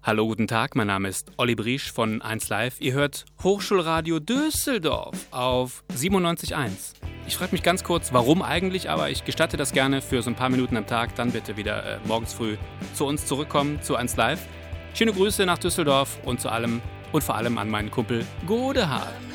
Hallo, guten Tag, mein Name ist Olli Briesch von 1Live. Ihr hört Hochschulradio Düsseldorf auf 97.1. Ich frage mich ganz kurz, warum eigentlich, aber ich gestatte das gerne für so ein paar Minuten am Tag. Dann bitte wieder morgens früh zu uns zurückkommen, zu 1Live. Schöne Grüße nach Düsseldorf und vor allem an meinen Kumpel Godehard.